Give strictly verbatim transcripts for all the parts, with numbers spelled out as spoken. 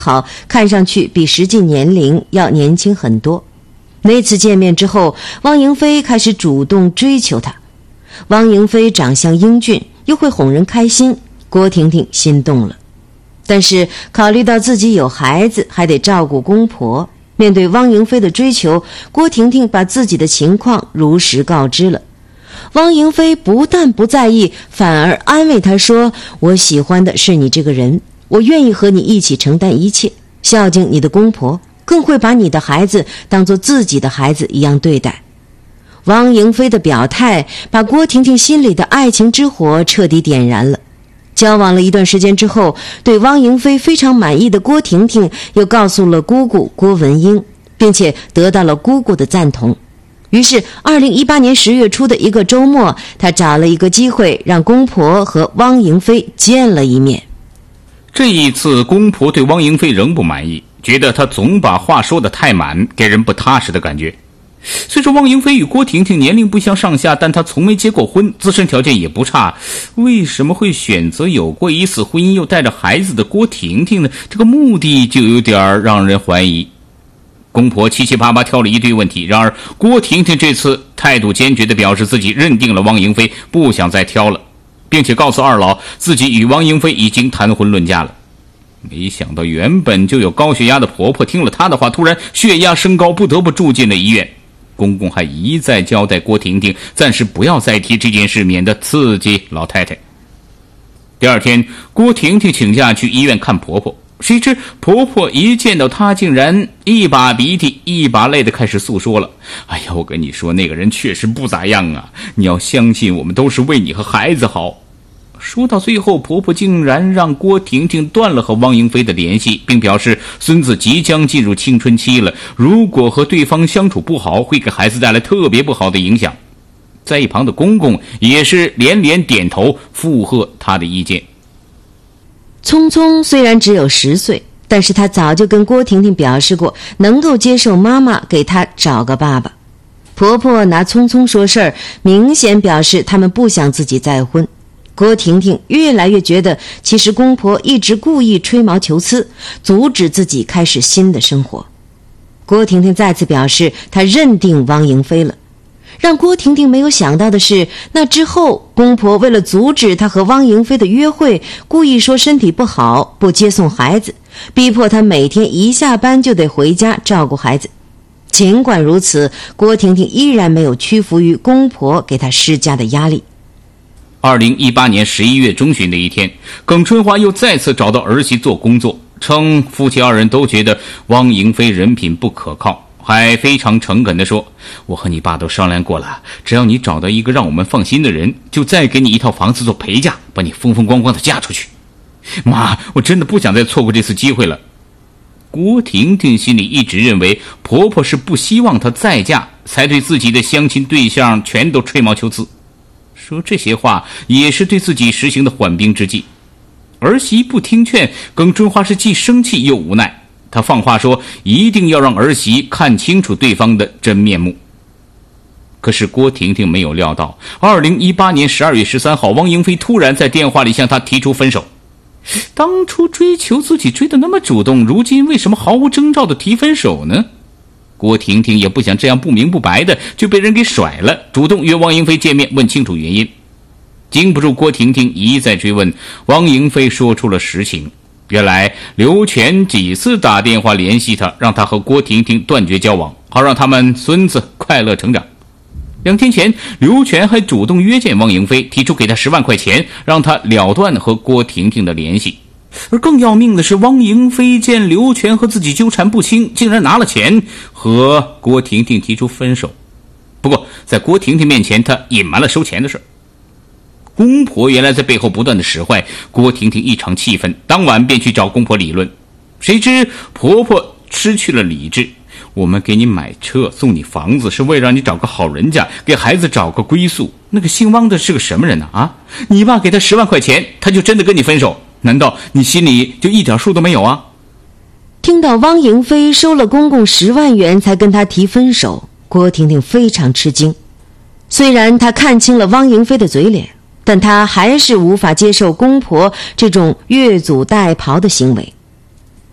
好，看上去比实际年龄要年轻很多。那次见面之后，汪莹飞开始主动追求她。汪莹飞长相英俊，又会哄人开心，郭婷婷心动了。但是考虑到自己有孩子，还得照顾公婆，面对汪莹飞的追求，郭婷婷把自己的情况如实告知了。汪莹飞不但不在意，反而安慰她说：我喜欢的是你这个人，我愿意和你一起承担一切，孝敬你的公婆，更会把你的孩子当作自己的孩子一样对待。汪莹飞的表态把郭婷婷心里的爱情之火彻底点燃了。交往了一段时间之后，对汪莹飞非常满意的郭婷婷又告诉了姑姑郭文英，并且得到了姑姑的赞同。于是二零一八年十月初的一个周末，她找了一个机会让公婆和汪莹飞见了一面。 这一次公婆对汪莹飞仍不满意，觉得她总把话说得太满，给人不踏实的感觉。虽说汪莹飞与郭婷婷年龄不相上下，但她从没结过婚，自身条件也不差，为什么会选择有过一次婚姻又带着孩子的郭婷婷呢？这个目的就有点让人怀疑。公婆七七八八挑了一堆问题，然而郭婷婷这次态度坚决地表示自己认定了汪莹飞，不想再挑了，并且告诉二老自己与汪莹飞已经谈婚论嫁了。没想到原本就有高血压的婆婆听了她的话，突然血压升高，不得不住进了医院。公公还一再交代郭婷婷暂时不要再提这件事，免得刺激老太太。第二天，郭婷婷请假去医院看婆婆，谁知婆婆一见到她，竟然一把鼻涕一把泪的开始诉说了。哎呀，我跟你说，那个人确实不咋样啊，你要相信我们都是为你和孩子好。说到最后，婆婆竟然让郭婷婷断了和汪莹飞的联系，并表示孙子即将进入青春期了，如果和对方相处不好，会给孩子带来特别不好的影响。在一旁的公公也是连连点头附和她的意见。 聪聪虽然只有十岁，但是他早就跟郭婷婷表示过能够接受妈妈给他找个爸爸。婆婆拿聪聪说事儿，明显表示他们不想自己再婚。郭婷婷越来越觉得，其实公婆一直故意吹毛求疵，阻止自己开始新的生活。郭婷婷再次表示，她认定汪莹飞了。让郭婷婷没有想到的是，那之后公婆为了阻止她和汪莹飞的约会，故意说身体不好，不接送孩子，逼迫她每天一下班就得回家照顾孩子。尽管如此，郭婷婷依然没有屈服于公婆给她施加的压力。 二零一八年十一月中旬的一天，耿春花又再次找到儿媳做工作，称夫妻二人都觉得汪莹飞人品不可靠，还非常诚恳地说，我和你爸都商量过了，只要你找到一个让我们放心的人，就再给你一套房子做陪嫁，把你风风光光的嫁出去。妈，我真的不想再错过这次机会了。郭婷婷心里一直认为婆婆是不希望她再嫁，才对自己的相亲对象全都吹毛求疵。说这些话也是对自己实行的缓兵之计。儿媳不听劝，耿春花是既生气又无奈，她放话说一定要让儿媳看清楚对方的真面目。可是郭婷婷没有料到，二零一八年十二月十三号，汪莹飞突然在电话里向她提出分手。当初追求自己追得那么主动，如今为什么毫无征兆的提分手呢？郭婷婷也不想这样不明不白的就被人给甩了，主动约汪莹飞见面，问清楚原因。经不住郭婷婷一再追问，汪莹飞说出了实情。原来刘全几次打电话联系他，让他和郭婷婷断绝交往，好让他们孙子快乐成长。两天前，刘全还主动约见汪莹飞，提出给他十万块钱，让他了断和郭婷婷的联系。而更要命的是，汪莹飞见刘全和自己纠缠不清，竟然拿了钱和郭婷婷提出分手。不过在郭婷婷面前，他隐瞒了收钱的事。公婆原来在背后不断的使坏，郭婷婷异常气愤，当晚便去找公婆理论。谁知婆婆失去了理智，我们给你买车送你房子，是为了让你找个好人家，给孩子找个归宿。那个姓汪的是个什么人呢？啊，你爸给他十万块钱，他就真的跟你分手？难道你心里就一点数都没有啊？ 听到汪莹飞收了公公十万元才跟他提分手，郭婷婷非常吃惊。虽然她看清了汪莹飞的嘴脸，但她还是无法接受公婆这种越俎代庖的行为。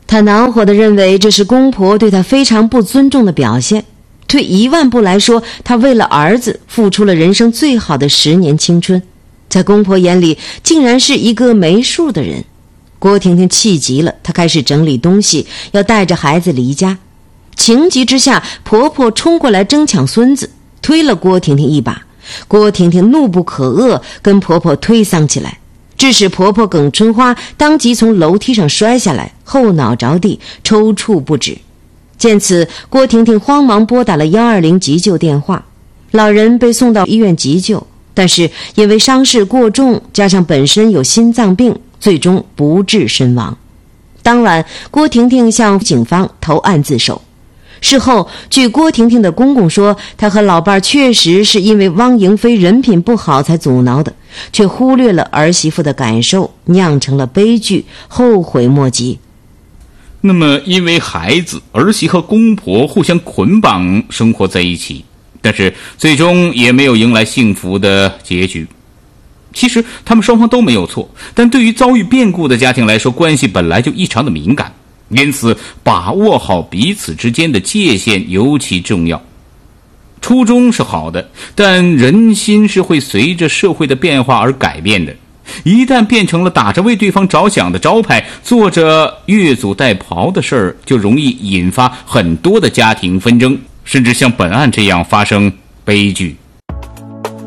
他恼火地认为这是公婆对他非常不尊重的表现。退一万步来说，他为了儿子付出了人生最好的十年青春，在公婆眼里竟然是一个没数的人。郭婷婷气急了，她开始整理东西，要带着孩子离家。情急之下，婆婆冲过来争抢孙子，推了郭婷婷一把。郭婷婷怒不可遏，跟婆婆推搡起来，致使婆婆耿春花当即从楼梯上摔下来，后脑着地，抽搐不止。见此，郭婷婷慌忙拨打了一二零急救电话，老人被送到医院急救，但是因为伤势过重，加上本身有心脏病，最终不治身亡。当晚，郭婷婷向警方投案自首。事后，据郭婷婷的公公说，他和老伴儿确实是因为汪莹飞人品不好才阻挠的，却忽略了儿媳妇的感受，酿成了悲剧，后悔莫及。 那么因为孩子，儿媳和公婆互相捆绑生活在一起，但是最终也没有迎来幸福的结局。其实他们双方都没有错，但对于遭遇变故的家庭来说，关系本来就异常的敏感，因此把握好彼此之间的界限尤其重要。初衷是好的，但人心是会随着社会的变化而改变的。一旦变成了打着为对方着想的招牌，做着越俎代庖的事儿，就容易引发很多的家庭纷争，甚至像本案这样发生悲剧。